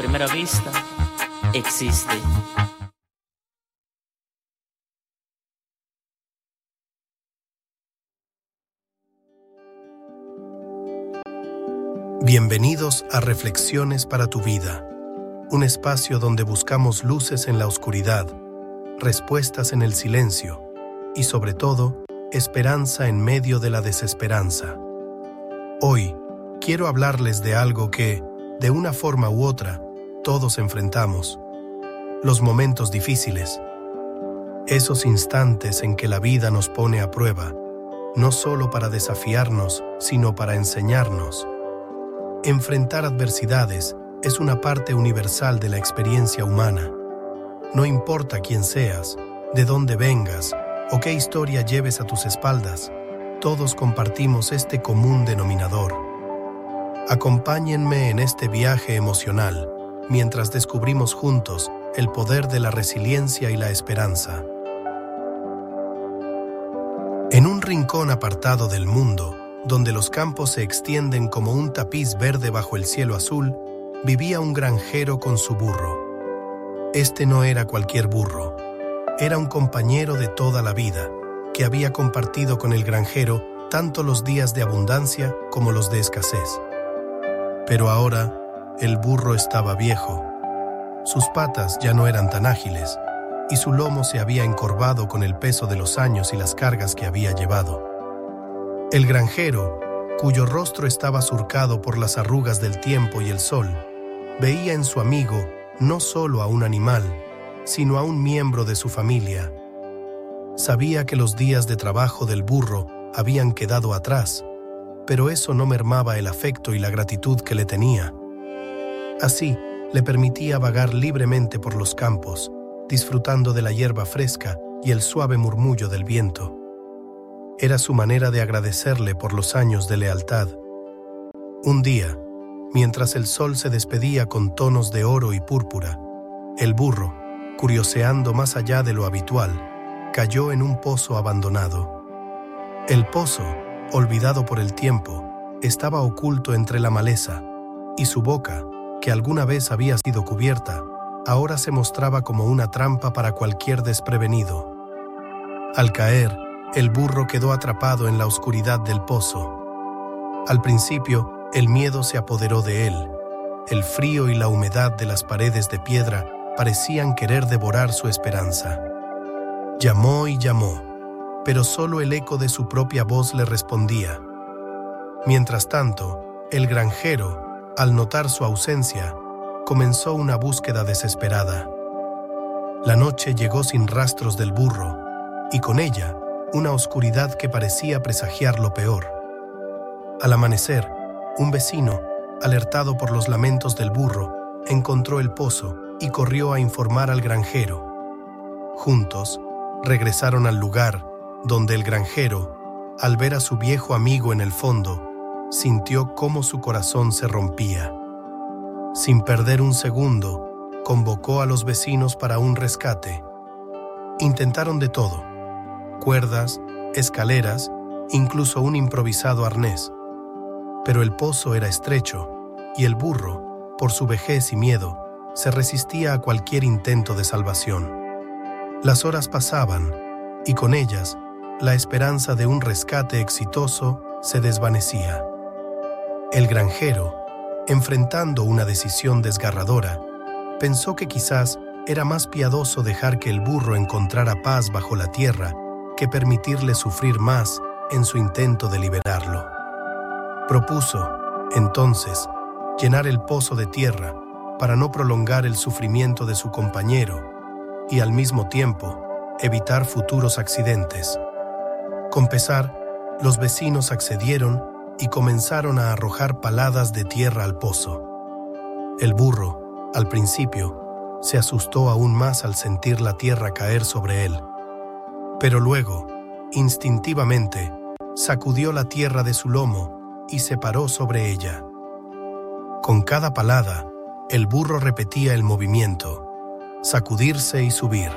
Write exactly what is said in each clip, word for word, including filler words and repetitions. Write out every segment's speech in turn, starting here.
primera vista existe. Bienvenidos a Reflexiones para tu Vida, un espacio donde buscamos luces en la oscuridad, respuestas en el silencio y, sobre todo, esperanza en medio de la desesperanza. Hoy quiero hablarles de algo que, de una forma u otra, todos enfrentamos: los momentos difíciles. Esos instantes en que la vida nos pone a prueba, no solo para desafiarnos, sino para enseñarnos. Enfrentar adversidades es una parte universal de la experiencia humana. No importa quién seas, de dónde vengas o qué historia lleves a tus espaldas, todos compartimos este común denominador. Acompáñenme en este viaje emocional, mientras descubrimos juntos el poder de la resiliencia y la esperanza. En un rincón apartado del mundo, donde los campos se extienden como un tapiz verde bajo el cielo azul, vivía un granjero con su burro. Este no era cualquier burro, era un compañero de toda la vida, que había compartido con el granjero tanto los días de abundancia como los de escasez. Pero ahora, el burro estaba viejo. Sus patas ya no eran tan ágiles, y su lomo se había encorvado con el peso de los años y las cargas que había llevado. El granjero, cuyo rostro estaba surcado por las arrugas del tiempo y el sol, veía en su amigo no solo a un animal, sino a un miembro de su familia. Sabía que los días de trabajo del burro habían quedado atrás, pero eso no mermaba el afecto y la gratitud que le tenía. Así, le permitía vagar libremente por los campos, disfrutando de la hierba fresca y el suave murmullo del viento. Era su manera de agradecerle por los años de lealtad. Un día, mientras el sol se despedía con tonos de oro y púrpura, el burro, curioseando más allá de lo habitual, cayó en un pozo abandonado. El pozo, olvidado por el tiempo, estaba oculto entre la maleza, y su boca, que alguna vez había sido cubierta, ahora se mostraba como una trampa para cualquier desprevenido. Al caer, el burro quedó atrapado en la oscuridad del pozo. Al principio, el miedo se apoderó de él. El frío y la humedad de las paredes de piedra parecían querer devorar su esperanza. Llamó y llamó, pero solo el eco de su propia voz le respondía. Mientras tanto, el granjero, al notar su ausencia, comenzó una búsqueda desesperada. La noche llegó sin rastros del burro, y con ella, una oscuridad que parecía presagiar lo peor. Al amanecer, un vecino, alertado por los lamentos del burro, encontró el pozo y corrió a informar al granjero. Juntos, regresaron al lugar donde el granjero, al ver a su viejo amigo en el fondo, sintió cómo su corazón se rompía. Sin perder un segundo, convocó a los vecinos para un rescate. Intentaron de todo: cuerdas, escaleras, incluso un improvisado arnés. Pero el pozo era estrecho, y el burro, por su vejez y miedo, se resistía a cualquier intento de salvación. Las horas pasaban, y con ellas, la esperanza de un rescate exitoso se desvanecía. El granjero, enfrentando una decisión desgarradora, pensó que quizás era más piadoso dejar que el burro encontrara paz bajo la tierra que permitirle sufrir más en su intento de liberarlo. Propuso, entonces, llenar el pozo de tierra para no prolongar el sufrimiento de su compañero y, al mismo tiempo, evitar futuros accidentes. Con pesar, los vecinos accedieron y comenzaron a arrojar paladas de tierra al pozo. El burro, al principio, se asustó aún más al sentir la tierra caer sobre él. Pero luego, instintivamente, sacudió la tierra de su lomo y se paró sobre ella. Con cada palada, el burro repetía el movimiento: sacudirse y subir.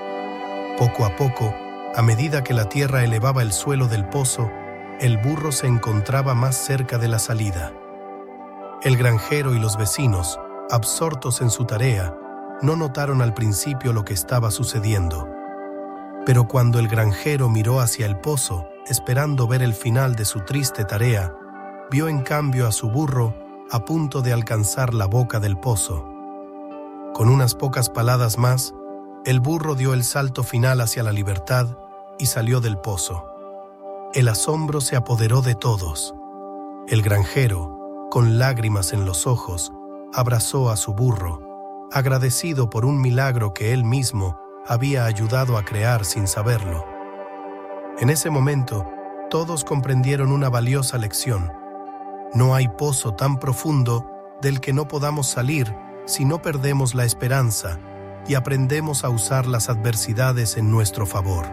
Poco a poco, a medida que la tierra elevaba el suelo del pozo, el burro se encontraba más cerca de la salida. El granjero y los vecinos, absortos en su tarea, no notaron al principio lo que estaba sucediendo. Pero cuando el granjero miró hacia el pozo, esperando ver el final de su triste tarea, vio en cambio a su burro a punto de alcanzar la boca del pozo. Con unas pocas paladas más, el burro dio el salto final hacia la libertad y salió del pozo. El asombro se apoderó de todos. El granjero, con lágrimas en los ojos, abrazó a su burro, agradecido por un milagro que él mismo había ayudado a crear sin saberlo. En ese momento, todos comprendieron una valiosa lección. No hay pozo tan profundo del que no podamos salir si no perdemos la esperanza y aprendemos a usar las adversidades en nuestro favor.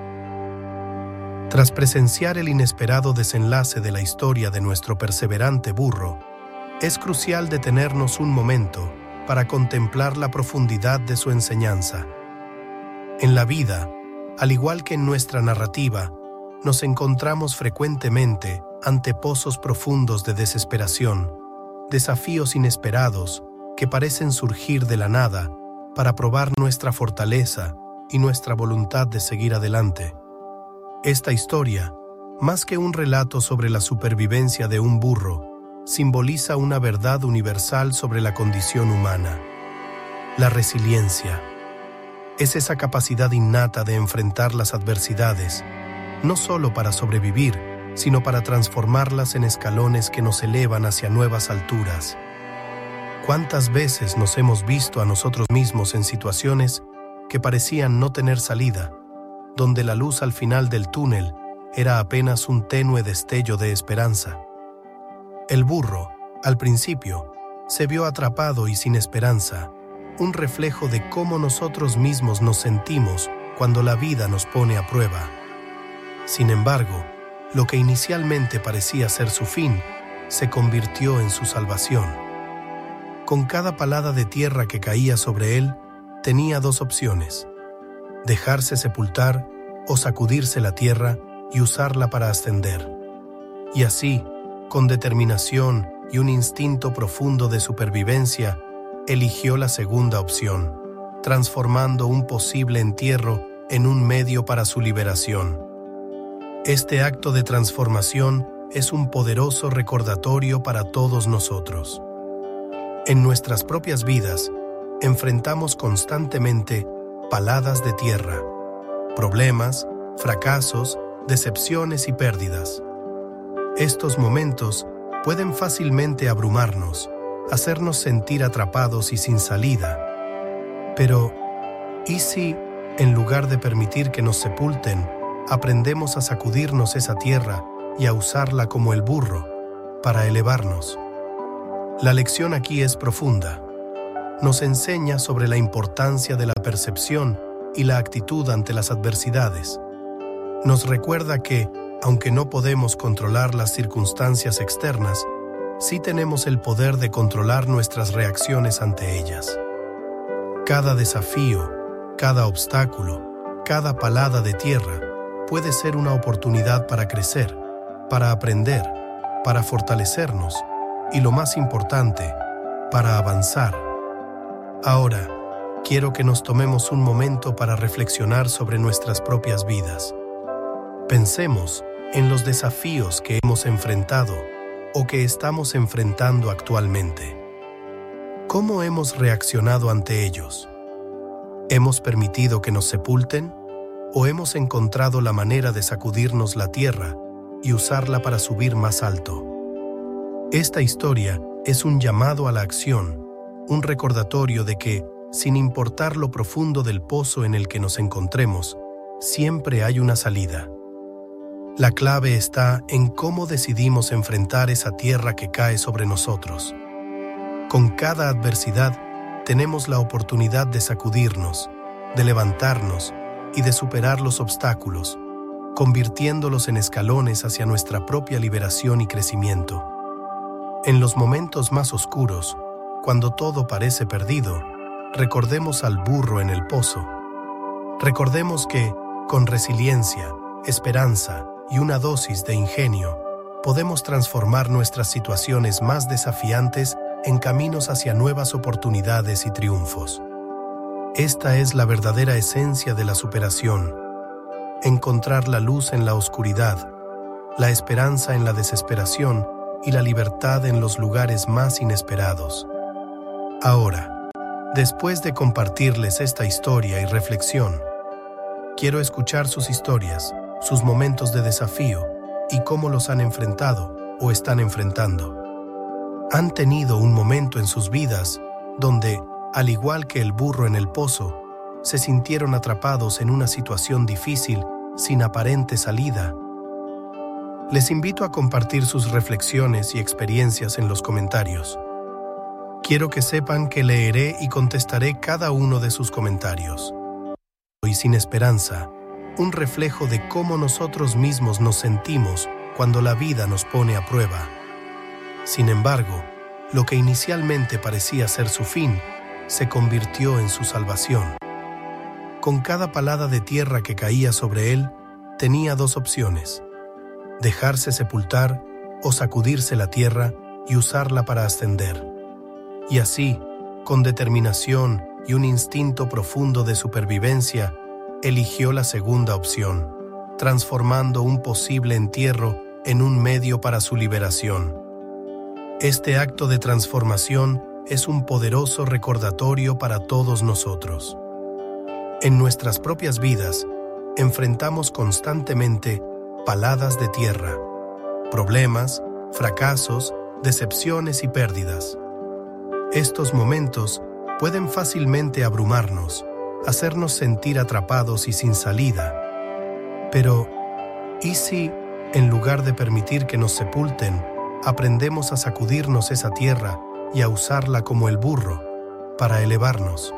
Tras presenciar el inesperado desenlace de la historia de nuestro perseverante burro, es crucial detenernos un momento para contemplar la profundidad de su enseñanza. En la vida, al igual que en nuestra narrativa, nos encontramos frecuentemente ante pozos profundos de desesperación, desafíos inesperados que parecen surgir de la nada para probar nuestra fortaleza y nuestra voluntad de seguir adelante. Esta historia, más que un relato sobre la supervivencia de un burro, simboliza una verdad universal sobre la condición humana. La resiliencia es esa capacidad innata de enfrentar las adversidades, no solo para sobrevivir, sino para transformarlas en escalones que nos elevan hacia nuevas alturas. ¿Cuántas veces nos hemos visto a nosotros mismos en situaciones que parecían no tener salida, donde la luz al final del túnel era apenas un tenue destello de esperanza? El burro, al principio, se vio atrapado y sin esperanza, un reflejo de cómo nosotros mismos nos sentimos cuando la vida nos pone a prueba. Sin embargo, lo que inicialmente parecía ser su fin, se convirtió en su salvación. Con cada palada de tierra que caía sobre él, tenía dos opciones: dejarse sepultar o sacudirse la tierra y usarla para ascender. Y así, con determinación y un instinto profundo de supervivencia, eligió la segunda opción, transformando un posible entierro en un medio para su liberación. Este acto de transformación es un poderoso recordatorio para todos nosotros. En nuestras propias vidas, enfrentamos constantemente paladas de tierra, problemas, fracasos, decepciones y pérdidas. Estos momentos pueden fácilmente abrumarnos, hacernos sentir atrapados y sin salida. Pero, ¿y si, en lugar de permitir que nos sepulten, aprendemos a sacudirnos esa tierra y a usarla como el burro, para elevarnos? La lección aquí es profunda. Nos enseña sobre la importancia de la percepción y la actitud ante las adversidades. Nos recuerda que, aunque no podemos controlar las circunstancias externas, sí tenemos el poder de controlar nuestras reacciones ante ellas. Cada desafío, cada obstáculo, cada palada de tierra puede ser una oportunidad para crecer, para aprender, para fortalecernos y, lo más importante, para avanzar. Ahora, quiero que nos tomemos un momento para reflexionar sobre nuestras propias vidas. Pensemos en los desafíos que hemos enfrentado o que estamos enfrentando actualmente. ¿Cómo hemos reaccionado ante ellos? ¿Hemos permitido que nos sepulten o hemos encontrado la manera de sacudirnos la tierra y usarla para subir más alto? Esta historia es un llamado a la acción, un recordatorio de que, sin importar lo profundo del pozo en el que nos encontremos, siempre hay una salida. La clave está en cómo decidimos enfrentar esa tierra que cae sobre nosotros. Con cada adversidad, tenemos la oportunidad de sacudirnos, de levantarnos y de superar los obstáculos, convirtiéndolos en escalones hacia nuestra propia liberación y crecimiento. En los momentos más oscuros, cuando todo parece perdido, recordemos al burro en el pozo. Recordemos que, con resiliencia, esperanza y una dosis de ingenio, podemos transformar nuestras situaciones más desafiantes en caminos hacia nuevas oportunidades y triunfos. Esta es la verdadera esencia de la superación: encontrar la luz en la oscuridad, la esperanza en la desesperación y la libertad en los lugares más inesperados. Ahora, después de compartirles esta historia y reflexión, quiero escuchar sus historias, sus momentos de desafío y cómo los han enfrentado o están enfrentando. ¿Han tenido un momento en sus vidas donde, al igual que el burro en el pozo, se sintieron atrapados en una situación difícil sin aparente salida? Les invito a compartir sus reflexiones y experiencias en los comentarios. Quiero que sepan que leeré y contestaré cada uno de sus comentarios. Y sin esperanza, un reflejo de cómo nosotros mismos nos sentimos cuando la vida nos pone a prueba. Sin embargo, lo que inicialmente parecía ser su fin, se convirtió en su salvación. Con cada palada de tierra que caía sobre él, tenía dos opciones: dejarse sepultar o sacudirse la tierra y usarla para ascender. Y así, con determinación y un instinto profundo de supervivencia, eligió la segunda opción, transformando un posible entierro en un medio para su liberación. Este acto de transformación es un poderoso recordatorio para todos nosotros. En nuestras propias vidas, enfrentamos constantemente paladas de tierra, problemas, fracasos, decepciones y pérdidas. Estos momentos pueden fácilmente abrumarnos, hacernos sentir atrapados y sin salida. Pero, ¿y si, en lugar de permitir que nos sepulten, aprendemos a sacudirnos esa tierra y a usarla como el burro para elevarnos?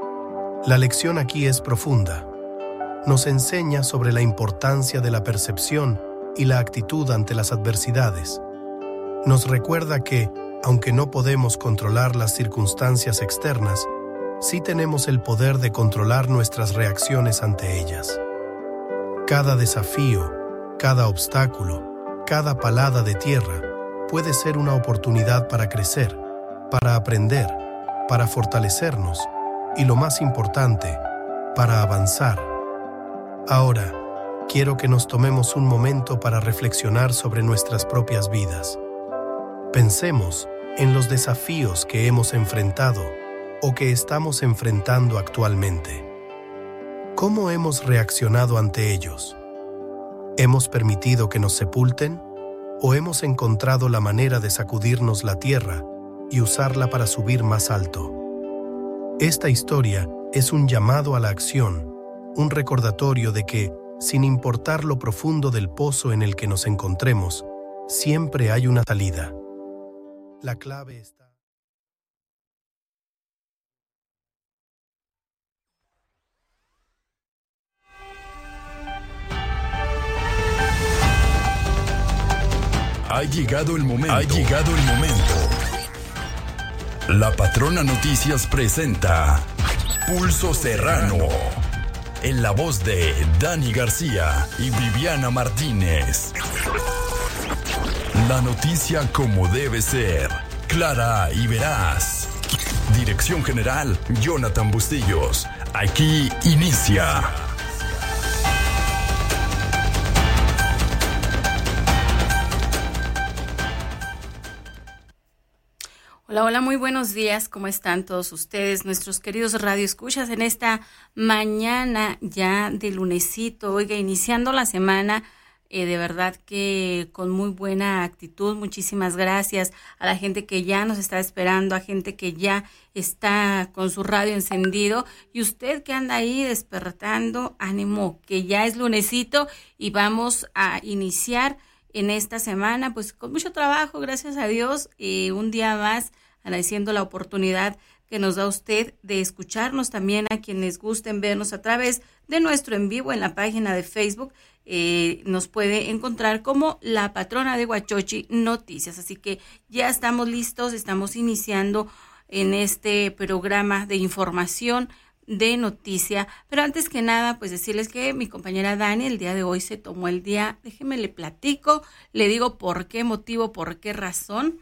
La lección aquí es profunda. Nos enseña sobre la importancia de la percepción y la actitud ante las adversidades. Nos recuerda que, aunque no podemos controlar las circunstancias externas, sí tenemos el poder de controlar nuestras reacciones ante ellas. Cada desafío, cada obstáculo, cada palada de tierra puede ser una oportunidad para crecer, para aprender, para fortalecernos y, lo más importante, para avanzar. Ahora, quiero que nos tomemos un momento para reflexionar sobre nuestras propias vidas. Pensemos en los desafíos que hemos enfrentado o que estamos enfrentando actualmente. ¿Cómo hemos reaccionado ante ellos? ¿Hemos permitido que nos sepulten o hemos encontrado la manera de sacudirnos la tierra y usarla para subir más alto? Esta historia es un llamado a la acción, un recordatorio de que, sin importar lo profundo del pozo en el que nos encontremos, siempre hay una salida. La clave está... Ha llegado el momento. Ha llegado el momento. La Patrona Noticias presenta Pulso Serrano, en la voz de Dani García y Viviana Martínez. La noticia como debe ser, clara y veraz. Dirección General, Jonathan Bustillos. Aquí inicia. Hola, hola, muy buenos días. ¿Cómo están todos ustedes, nuestros queridos radioescuchas, en esta mañana ya de lunesito? Oiga, iniciando la semana, eh, de verdad que con muy buena actitud. Muchísimas gracias a la gente que ya nos está esperando, a gente que ya está con su radio encendido, y usted que anda ahí despertando, ánimo, que ya es lunesito y vamos a iniciar en esta semana, pues con mucho trabajo, gracias a Dios, eh, un día más, agradeciendo la oportunidad que nos da usted de escucharnos, también a quienes gusten vernos a través de nuestro en vivo en la página de Facebook. Eh, nos puede encontrar como La Patrona de Huachochi Noticias. Así que ya estamos listos, estamos iniciando en este programa de información de noticia, pero antes que nada, pues decirles que mi compañera Dani el día de hoy se tomó el día, déjeme le platico, le digo por qué motivo, por qué razón.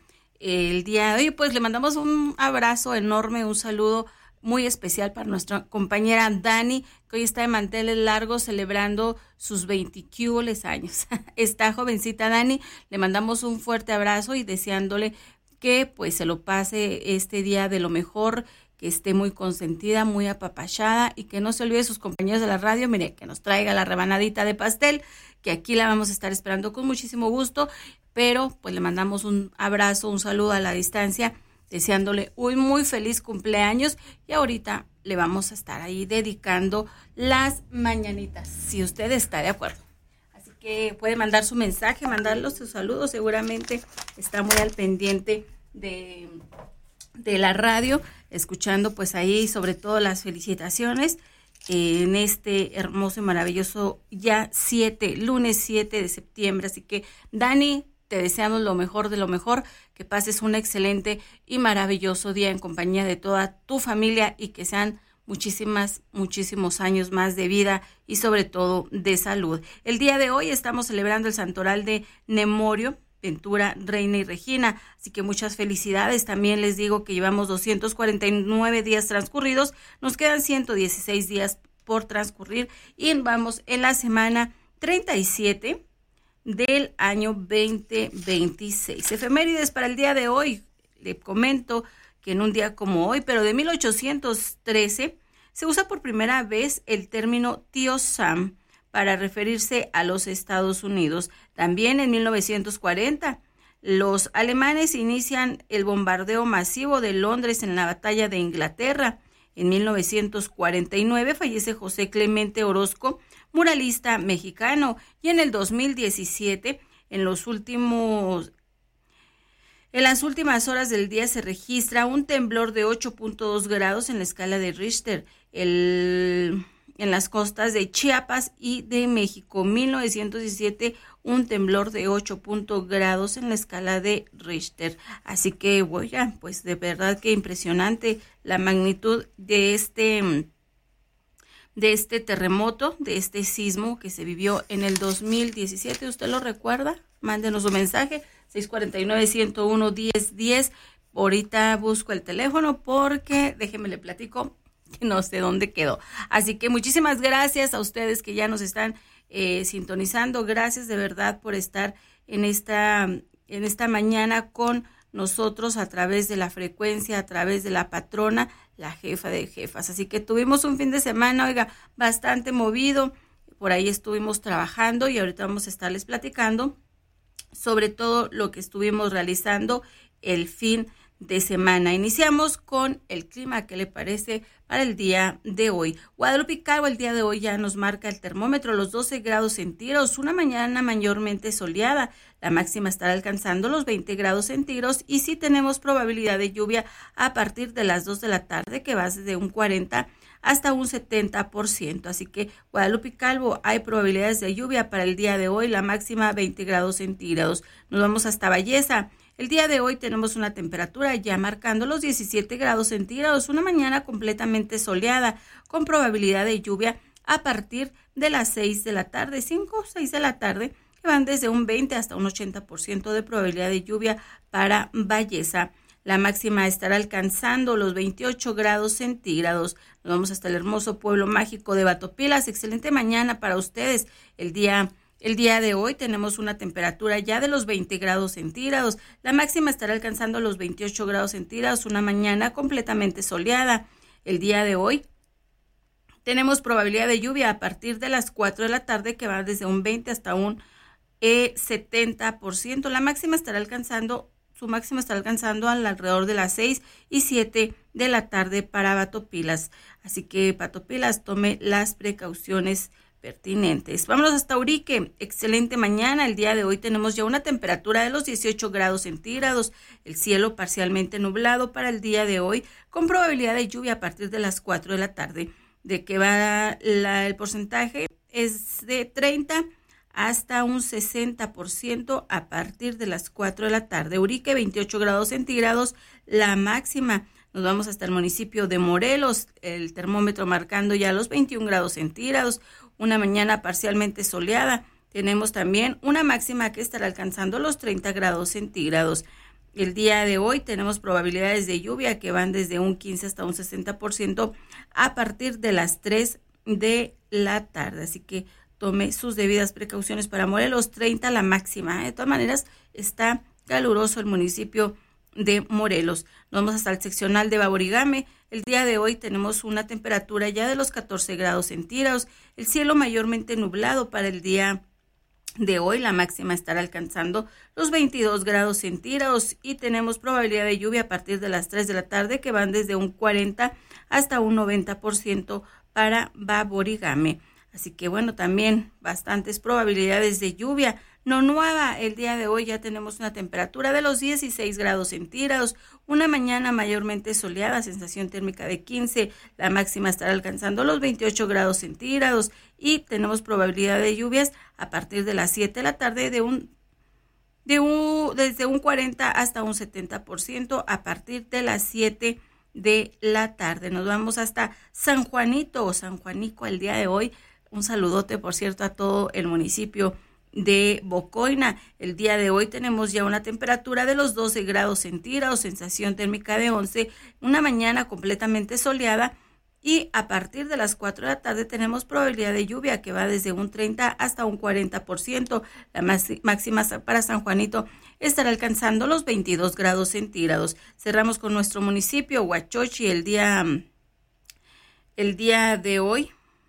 el día de hoy. Pues le mandamos un abrazo enorme, un saludo muy especial para nuestra compañera Dani, que hoy está de manteles largos celebrando sus veinticuatro años. Esta jovencita Dani, le mandamos un fuerte abrazo y deseándole que pues se lo pase este día de lo mejor, que esté muy consentida, muy apapachada y que no se olvide de sus compañeros de la radio, mire, que nos traiga la rebanadita de pastel, que aquí la vamos a estar esperando con muchísimo gusto, pero pues le mandamos un abrazo, un saludo a la distancia, deseándole un muy feliz cumpleaños y ahorita le vamos a estar ahí dedicando las mañanitas, si usted está de acuerdo. Así que puede mandar su mensaje, mandarlo sus saludos, seguramente está muy al pendiente de, de la radio, escuchando pues ahí sobre todo las felicitaciones en este hermoso y maravilloso ya siete, lunes siete de septiembre. Así que Dani, te deseamos lo mejor de lo mejor, que pases un excelente y maravilloso día en compañía de toda tu familia y que sean muchísimas, muchísimos años más de vida y sobre todo de salud. El día de hoy estamos celebrando el santoral de Nemorio, Ventura, Reina y Regina, así que muchas felicidades. También les digo que llevamos doscientos cuarenta y nueve días transcurridos, nos quedan ciento dieciséis días por transcurrir y vamos en la semana treinta y siete del año veinte veintiséis. Efemérides para el día de hoy, le comento que en un día como hoy, pero de mil ochocientos trece, se usa por primera vez el término tío Sam para referirse a los Estados Unidos. También en mil novecientos cuarenta, los alemanes inician el bombardeo masivo de Londres en la batalla de Inglaterra. En mil novecientos cuarenta y nueve fallece José Clemente Orozco, muralista mexicano, y en el dos mil diecisiete, en los últimos, en las últimas horas del día se registra un temblor de ocho punto dos grados en la escala de Richter, el, en las costas de Chiapas y de México. mil novecientos diecisiete, un temblor de ocho punto grados en la escala de Richter. Así que, bueno, pues de verdad que impresionante la magnitud de este de este terremoto, de este sismo que se vivió en el dos mil diecisiete. ¿Usted lo recuerda? Mándenos un mensaje, seis cuatro nueve, uno cero uno, diez diez. Ahorita busco el teléfono porque, déjeme le platico, que no sé dónde quedó. Así que muchísimas gracias a ustedes que ya nos están eh, sintonizando. Gracias de verdad por estar en esta, en esta mañana con nosotros a través de la frecuencia, a través de la patrona, la jefa de jefas. Así que tuvimos un fin de semana, oiga, bastante movido. Por ahí estuvimos trabajando y ahorita vamos a estarles platicando sobre todo lo que estuvimos realizando el fin de semana. Iniciamos con el clima, ¿qué le parece para el día de hoy? Guadalupe Calvo, el día de hoy ya nos marca el termómetro los doce grados centígrados, una mañana mayormente soleada, la máxima estará alcanzando los veinte grados centígrados y sí tenemos probabilidad de lluvia a partir de las dos de la tarde, que va desde un cuarenta hasta un setenta por ciento. Así que Guadalupe Calvo, hay probabilidades de lluvia para el día de hoy, la máxima veinte grados centígrados. Nos vamos hasta Belleza. El día de hoy tenemos una temperatura ya marcando los diecisiete grados centígrados, una mañana completamente soleada, con probabilidad de lluvia a partir de las seis de la tarde, cinco o seis de la tarde, que van desde un veinte hasta un ochenta por ciento de probabilidad de lluvia para Belleza. La máxima estará alcanzando los veintiocho grados centígrados. Nos vamos hasta el hermoso pueblo mágico de Batopilas. Excelente mañana para ustedes. El día El día de hoy tenemos una temperatura ya de los veinte grados centígrados. La máxima estará alcanzando los veintiocho grados centígrados, una mañana completamente soleada. El día de hoy tenemos probabilidad de lluvia a partir de las cuatro de la tarde, que va desde un veinte hasta un eh, setenta por ciento. La máxima estará alcanzando, su máxima estará alcanzando alrededor de las seis y siete de la tarde para Batopilas. Así que Batopilas, tome las precauciones pertinentes. Vámonos hasta Urique. Excelente mañana. El día de hoy tenemos ya una temperatura de los dieciocho grados centígrados. El cielo parcialmente nublado para el día de hoy, con probabilidad de lluvia a partir de las cuatro de la tarde. ¿De qué va la, el porcentaje? Es de treinta hasta un sesenta por ciento a partir de las cuatro de la tarde. Urique, veintiocho grados centígrados, la máxima. Nos vamos hasta el municipio de Morelos, el termómetro marcando ya los veintiún grados centígrados, una mañana parcialmente soleada. Tenemos también una máxima que estará alcanzando los treinta grados centígrados. el día de hoy tenemos probabilidades de lluvia que van desde un quince hasta un sesenta por ciento a partir de las tres de la tarde. Así que tome sus debidas precauciones para Morelos. Treinta la máxima. De todas maneras, está caluroso el municipio de Morelos. Nos vamos hasta el seccional de Baborigame. El día de hoy tenemos una temperatura ya de los catorce grados centígrados. El cielo mayormente nublado para el día de hoy. La máxima estará alcanzando los veintidós grados centígrados y tenemos probabilidad de lluvia a partir de las tres de la tarde que van desde un cuarenta hasta un noventa por ciento para Baborigame. Así que bueno, también bastantes probabilidades de lluvia. Nonuava, el día de hoy ya tenemos una temperatura de los dieciséis grados centígrados, una mañana mayormente soleada, sensación térmica de quince, la máxima estará alcanzando los veintiocho grados centígrados y tenemos probabilidad de lluvias a partir de las siete de la tarde de un, de un, desde un cuarenta hasta un setenta por ciento a partir de las siete de la tarde. Nos vamos hasta San Juanito o San Juanico el día de hoy. Un saludote, por cierto, a todo el municipio de Bocoina. El día de hoy tenemos ya una temperatura de los doce grados centígrados, sensación térmica de once, una mañana completamente soleada y a partir de las cuatro de la tarde tenemos probabilidad de lluvia que va desde un treinta hasta un cuarenta por ciento. La máxima para San Juanito estará alcanzando los veintidós grados centígrados. Cerramos con nuestro municipio, Huachochi, el día, el día de hoy.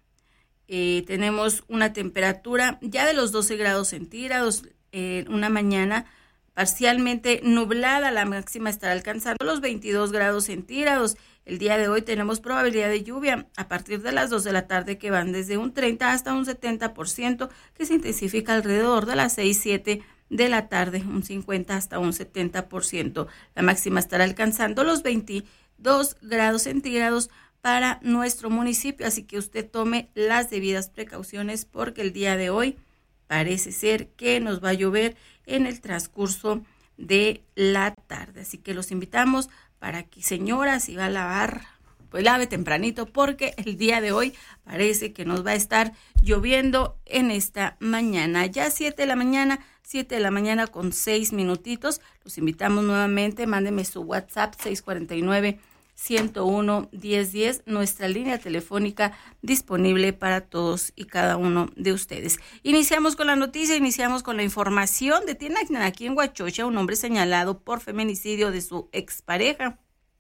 Eh, tenemos una temperatura ya de los doce grados centígrados, eh, una mañana parcialmente nublada, la máxima estará alcanzando los veintidós grados centígrados. El día de hoy tenemos probabilidad de lluvia a partir de las dos de la tarde que van desde un treinta hasta un setenta por ciento, que se intensifica alrededor de las seis, siete de la tarde, un cincuenta hasta un setenta por ciento. La máxima estará alcanzando los veintidós grados centígrados para nuestro municipio, así que usted tome las debidas precauciones porque el día de hoy parece ser que nos va a llover en el transcurso de la tarde. Así que los invitamos para que, señora, si va a lavar, pues lave tempranito porque el día de hoy parece que nos va a estar lloviendo en esta mañana. Ya siete de la mañana, siete de la mañana con seis minutitos. Los invitamos nuevamente, mándeme su WhatsApp seis cuatro nueve, ciento uno, diez diez, nuestra línea telefónica disponible para todos y cada uno de ustedes. Iniciamos con la noticia, iniciamos con la información. Detienen aquí en Huachochi a un hombre señalado por feminicidio de su expareja.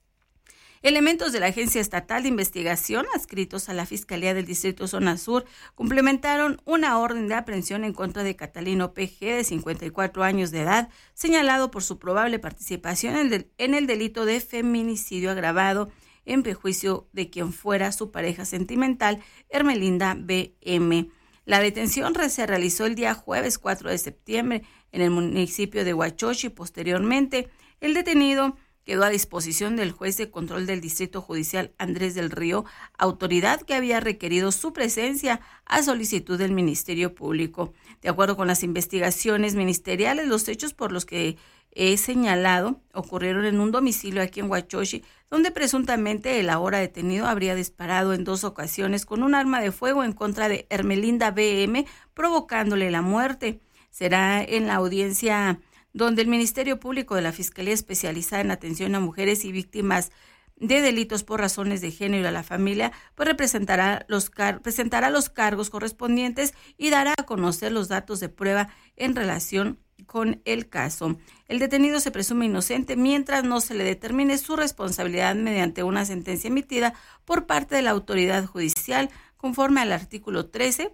Elementos de la Agencia Estatal de Investigación, adscritos a la Fiscalía del Distrito Zona Sur, complementaron una orden de aprehensión en contra de Catalino P G, de cincuenta y cuatro años de edad, señalado por su probable participación en el, en el delito de feminicidio agravado en perjuicio de quien fuera su pareja sentimental, Hermelinda B M. La detención se realizó el día jueves cuatro de septiembre en el municipio de Huachochi. Posteriormente, el detenido quedó a disposición del juez de control del Distrito Judicial Andrés del Río, autoridad que había requerido su presencia a solicitud del Ministerio Público. De acuerdo con las investigaciones ministeriales, los hechos por los que he señalado ocurrieron en un domicilio aquí en Huachochi, donde presuntamente el ahora detenido habría disparado en dos ocasiones con un arma de fuego en contra de Hermelinda B M, provocándole la muerte. Será en la audiencia donde el Ministerio Público de la Fiscalía Especializada en Atención a Mujeres y Víctimas de Delitos por Razones de Género a la Familia, pues representará los car- presentará los cargos correspondientes y dará a conocer los datos de prueba en relación con el caso. El detenido se presume inocente mientras no se le determine su responsabilidad mediante una sentencia emitida por parte de la autoridad judicial, conforme al artículo trece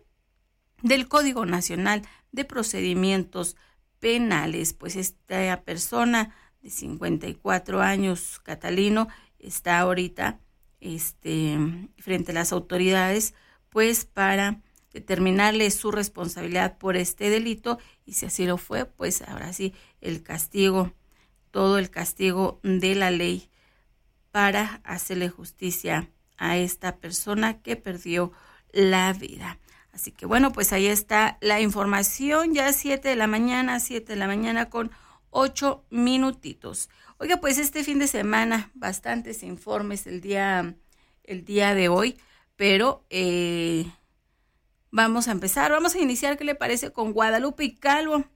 del Código Nacional de Procedimientos Penales. Pues esta persona de cincuenta y cuatro años, Catalino, está ahorita este, frente a las autoridades, pues para determinarle su responsabilidad por este delito, y si así lo fue, pues ahora sí el castigo, todo el castigo de la ley para hacerle justicia a esta persona que perdió la vida. Así que bueno, pues ahí está la información, ya siete de la mañana, siete de la mañana con ocho minutitos. Oiga, pues este fin de semana, bastantes informes el día, el día de hoy, pero eh, vamos a empezar, vamos a iniciar, ¿qué le parece? Con Guadalupe y Calvo.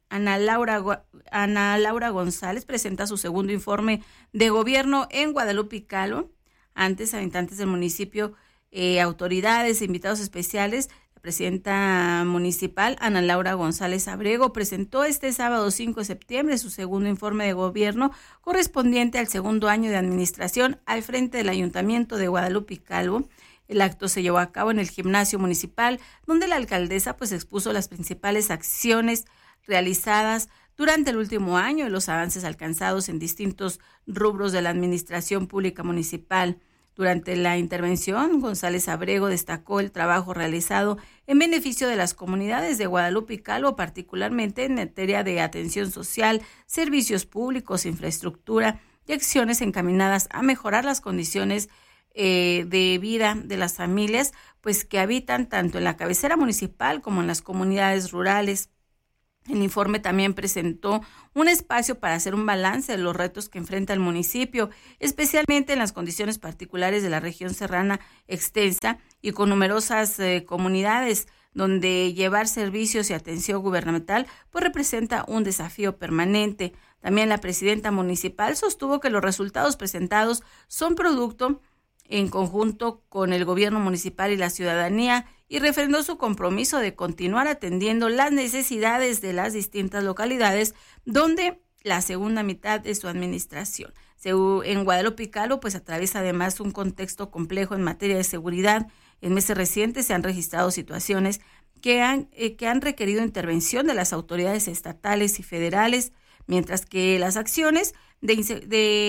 Ana Laura, Ana Laura González presenta su segundo informe de gobierno en Guadalupe y Calvo. Antes, habitantes del municipio, eh, autoridades e invitados especiales, la presidenta municipal, Ana Laura González Abrego, presentó este sábado cinco de septiembre su segundo informe de gobierno correspondiente al segundo año de administración al frente del Ayuntamiento de Guadalupe y Calvo. El acto se llevó a cabo en el gimnasio municipal, donde la alcaldesa pues expuso las principales acciones realizadas durante el último año y los avances alcanzados en distintos rubros de la administración pública municipal. Durante la intervención, González Abrego destacó el trabajo realizado en beneficio de las comunidades de Guadalupe y Calvo, particularmente en materia de atención social, servicios públicos, infraestructura y acciones encaminadas a mejorar las condiciones eh, de vida de las familias, pues que habitan tanto en la cabecera municipal como en las comunidades rurales. El informe también presentó un espacio para hacer un balance de los retos que enfrenta el municipio, especialmente en las condiciones particulares de la región serrana extensa y con numerosas eh, comunidades, donde llevar servicios y atención gubernamental pues representa un desafío permanente. También la presidenta municipal sostuvo que los resultados presentados son producto en conjunto con el gobierno municipal y la ciudadanía, y refrendó su compromiso de continuar atendiendo las necesidades de las distintas localidades donde la segunda mitad de su administración. En Guadalupe y Calvo pues atraviesa además un contexto complejo en materia de seguridad. En meses recientes se han registrado situaciones que han, eh, que han requerido intervención de las autoridades estatales y federales, mientras que las acciones de, inse-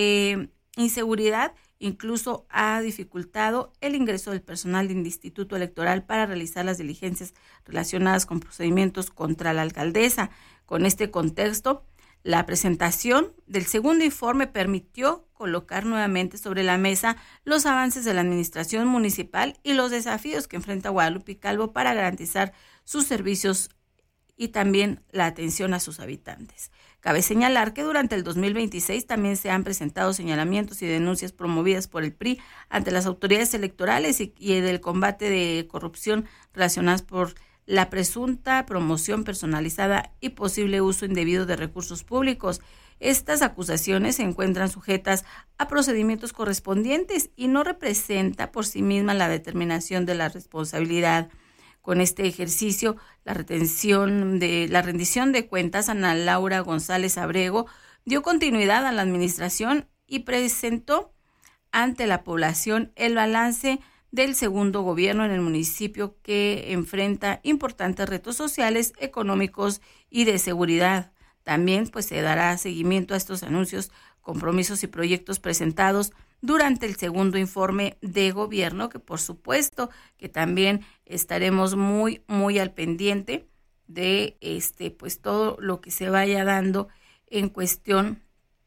de inseguridad incluso ha dificultado el ingreso del personal del Instituto Electoral para realizar las diligencias relacionadas con procedimientos contra la alcaldesa. Con este contexto, la presentación del segundo informe permitió colocar nuevamente sobre la mesa los avances de la administración municipal y los desafíos que enfrenta Guadalupe y Calvo para garantizar sus servicios y también la atención a sus habitantes. Cabe señalar que durante el dos mil veintiséis también se han presentado señalamientos y denuncias promovidas por el P R I ante las autoridades electorales y, y del combate de corrupción relacionadas por la presunta promoción personalizada y posible uso indebido de recursos públicos. Estas acusaciones se encuentran sujetas a procedimientos correspondientes y no representa por sí misma la determinación de la responsabilidad. Con este ejercicio, la retención de la rendición de cuentas, Ana Laura González Abrego dio continuidad a la administración y presentó ante la población el balance del segundo gobierno en el municipio, que enfrenta importantes retos sociales, económicos y de seguridad. También pues se dará seguimiento a estos anuncios, compromisos y proyectos presentados durante el segundo informe de gobierno, que por supuesto que también estaremos muy, muy al pendiente de este, pues todo lo que se vaya dando en cuestión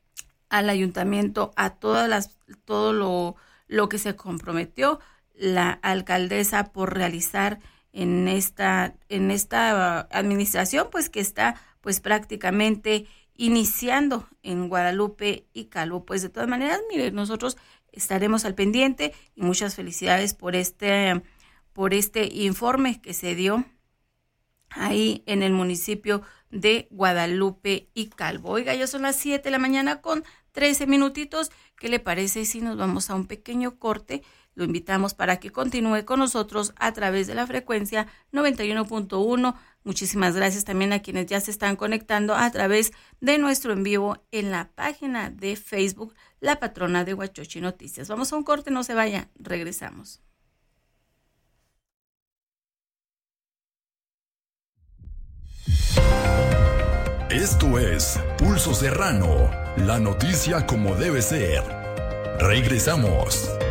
al ayuntamiento, a todas las, todo lo, lo que se comprometió la alcaldesa por realizar en esta, en esta administración, pues que está pues prácticamente iniciando en Guadalupe y Calvo. Pues de todas maneras, mire, nosotros estaremos al pendiente y muchas felicidades por este, por este informe que se dio ahí en el municipio de Guadalupe y Calvo. Oiga, ya son las siete de la mañana con trece minutitos. ¿Qué le parece si nos vamos a un pequeño corte? Lo invitamos para que continúe con nosotros a través de la frecuencia noventa y uno punto uno. Muchísimas gracias también a quienes ya se están conectando a través de nuestro en vivo en la página de Facebook, La Patrona de Huachochi Noticias. Vamos a un corte, no se vaya, regresamos. Esto es Pulso Serrano, la noticia como debe ser. Regresamos.